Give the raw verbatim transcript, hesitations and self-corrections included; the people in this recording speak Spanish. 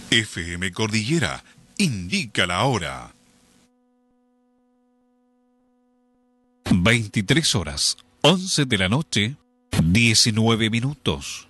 F M Cordillera indica la hora. veintitrés horas, once de la noche, diecinueve minutos.